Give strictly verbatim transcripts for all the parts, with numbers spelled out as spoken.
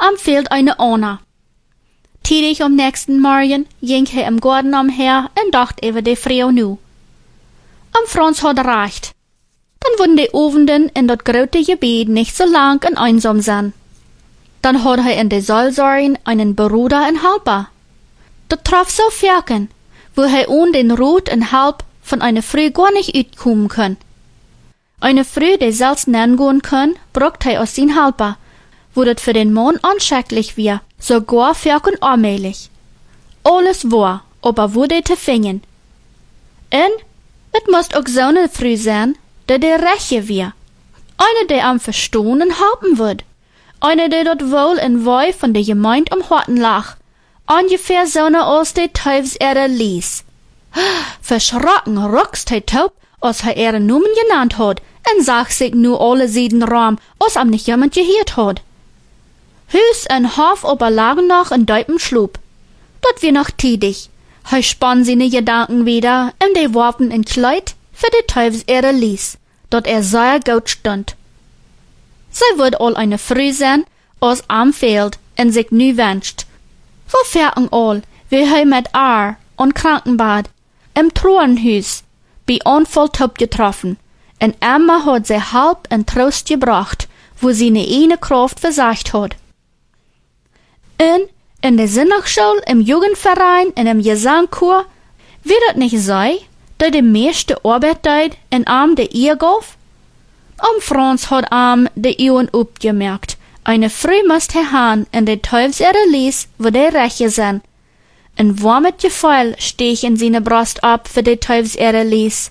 am Feld eine Anna. Tidig am nächsten Morgen ging er im Garten umher und dachte über die Frau nu. Am Franz hat recht. Dann wurden die Ovenden in dat grote Gebiet nicht so lang und einsam sein. Dann hat er in de Seelsorgen einen Bruder und Helper. Dat traf so Ferken, wo er ohne den Rot und Halb von einer Frau gar nicht utkommen kann. Eine Frau, die selbst nennen kann, braucht er aus sin Helper, wo dat für den Mann anschrecklich wär, sogar Ferken allmählich. Alles war, aber wurde te fingen. En, het moest ook zo'n Frau sein, die de Reche wär. Eine, die am verstohn und helpen wird. Eine, die dort wohl in Wei von der Gemeinde am Horten lag. Ungefähr so ne als die Teufelserde ließ. Verschrocken ruckst he taub, als er ihre Numen genannt hat, und sagt sich nu alle sieden Raum, als am nicht jemand gehört hat. Hüs en Hof aber lagen noch in deupem Schlub. Dort wir noch tidig. He spann seine Gedanken wieder, und die warfen in Kleid für die Teufelserde ließ, dort er sehr gut stund. Sie wird all eine Früh sein, als am Feld, und sich nu wünscht. Wo fährten all, wie he mit Aar und Krankenbad, im Troenhuis, bei Unfall top getroffen, und Emma hat sie halb in Trost gebracht, wo sie ne eine Kraft versagt hat. Und in der Sonntagsschule, im Jugendverein und im Gesangchor, wird das nicht sein, dass die meiste Arbeit tut in am der Ehe gauf? Am Franz hat am de Ehren upgemerkt. Eine Früh muss er han in de Teufelserde ließ, wo de Reche sind. Ein warmes Gefühl stech in seine Brust ab für de Teufelserde ließ.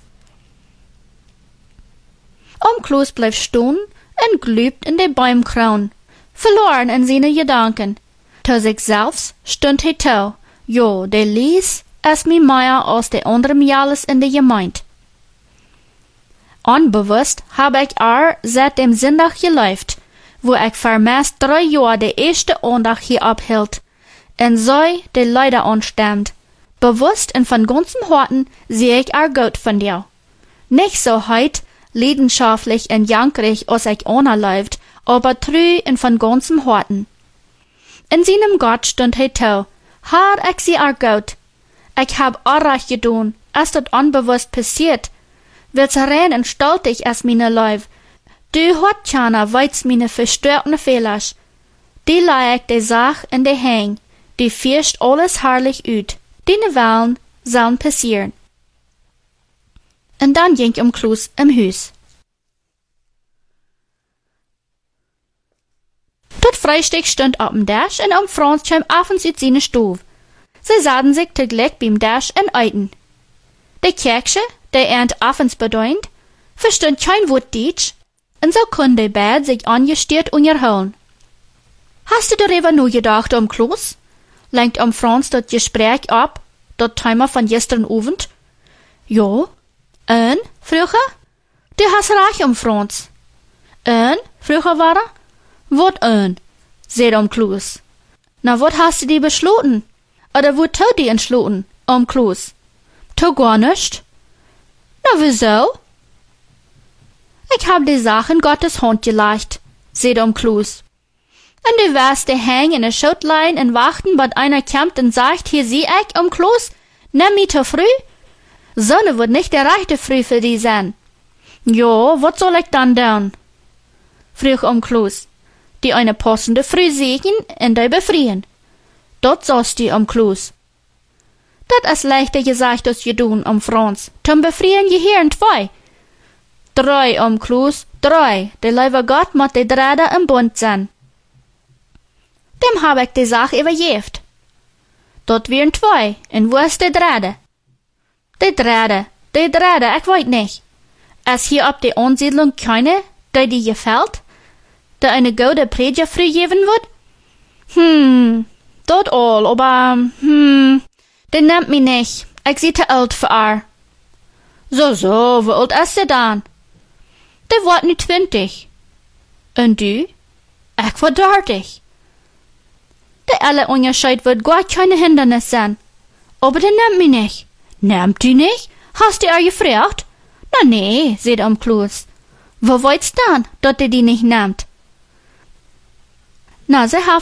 Am Kloß bleib stehen und glübt in de Baumkraun, verloren in seine Gedanken. To sich selbst stund he tau, jo, de ließ es mi mehr als de anderen Jahres in de Gemeinde. Unbewusst hab ich ar seit dem Sonntag gelebt, wo ich für meist drei Jahre de erste Andacht hier abhielt, und so de Leute anstammt. Bewusst und von ganzem Herzen seh ich ar Gott von dir. Nicht so heut, leidenschaftlich und jankrig, als ich anerläuft, aber treu und von ganzem Herzen. In seinem Gott stund he tau, Herr, ich seh ar Gott. Ich hab Unrecht gedun, als das unbewusst passiert. Will's rein und stoltig as meine Leib. Du hat keiner weiß meine verstörten Fehlers. Die leih ich de Sach in de Hang, die fischt alles herrlich ut. Die ne Wellen sollen passieren. Und dann ging um Kloß im Hus. Dort Frühstück stund auf dem Dash und um Franz kam abends ut seine Stube. Sie sahen sich teglich beim Dash und eiten. De Kerksche, der ernt abends bedeutet, verstund kein Wort Deutsch, und so können die beiden sich angestiert unterhalten. Hast du darüber nur gedacht, um Kloß? Lenkt um Franz das Gespräch ab, das Thema von gestern Abend? Ja. Und, früher? Du hast recht, um Franz. Und, früher war er? Wat und? Seht um Kloß. Na, wat hast du die beschlossen? Oder wo tut die entschlossen, um Kloß? Tu gar nicht. Na, wieso? Ich hab die Sachen Gottes Hand gelegt, seht um Kloß. Und du wirst die hängen in der Schuttlein und warten, bis einer kommt und sagt, hier sieh ich um Kloß, nimm mich zu früh? Sonne wird nicht der rechte Früh für die sein. Jo, wat soll ich dann tun? Früh um Kloß. Die eine passende Früh sehen und die befrieren. Dort sollst du um Kloß. Dat is leichter gesagt als gedun, um Franz. Zum befrieren Gehirn zwei. Drei, um Kloß, drei. Der liebe Gott moet de Drader im Bund sein. Dem hab ich die Sache überjeft. Dort wären zwei. Und wo ist der Drader? Der Drader, der Drader, ich weiß nicht. Ist hier ab der Ansiedlung keine, die dir gefällt? Der eine gute Prediger früh geben wird? Hm, dort all, aber, hm, der nimmt mich nicht. Ich seh te alt für ar. So, so, wie alt ist der dann? Der wird nicht zwanzig. Und du? Ich war dreißig. Der alle Unterschied wird gar keine Hindernis sein. Aber der nimmt mich nicht. Nimmt die nicht? Hast du er gefragt? Na nee, seht am Kloß. Wo wollt's dann, dass der die nicht nimmt? Na, sie